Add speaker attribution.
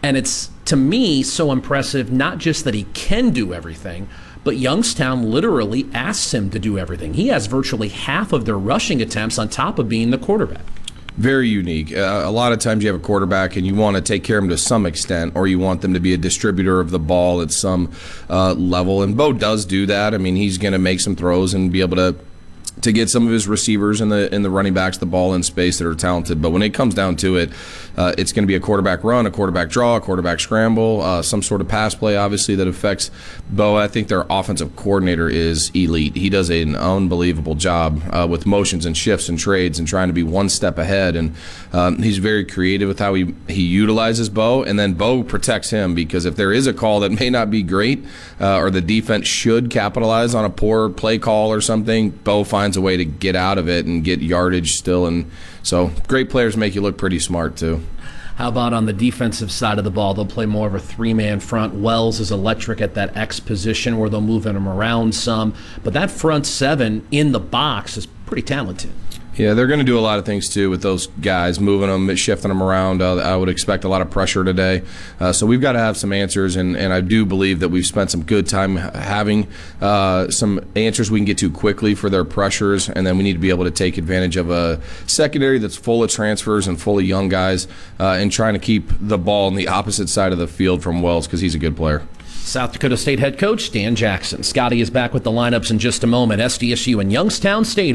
Speaker 1: And it's, to me, so impressive, not just that he can do everything, but Youngstown literally asks him to do everything. He has virtually half of their rushing attempts on top of being the quarterback.
Speaker 2: Very unique. A lot of times you have a quarterback and you want to take care of them to some extent, or you want them to be a distributor of the ball at some level. And Bo does do that. I mean, he's going to make some throws and be able to get some of his receivers and the running backs the ball in space that are talented. But when it comes down to it, it's going to be a quarterback run, a quarterback draw, a quarterback scramble, some sort of pass play, obviously, that affects Bo. I think their offensive coordinator is elite. He does an unbelievable job with motions and shifts and trades and trying to be one step ahead. And he's very creative with how he utilizes Bo. And then Bo protects him, because if there is a call that may not be great or the defense should capitalize on a poor play call or something, Bo finds a way to get out of it and get yardage still. And so great players make you look pretty smart too.
Speaker 1: How about on the defensive side of the ball? They'll play more of a three-man front. Wells is electric at that X position where they'll move him around some. But that front seven in the box is pretty talented.
Speaker 2: Yeah, they're going to do a lot of things, too, with those guys, moving them, shifting them around. I would expect a lot of pressure today. So we've got to have some answers, and I do believe that we've spent some good time having some answers we can get to quickly for their pressures, and then we need to be able to take advantage of a secondary that's full of transfers and full of young guys and trying to keep the ball on the opposite side of the field from Wells, because he's a good player.
Speaker 1: South Dakota State head coach Dan Jackson. Scotty is back with the lineups in just a moment. SDSU and Youngstown State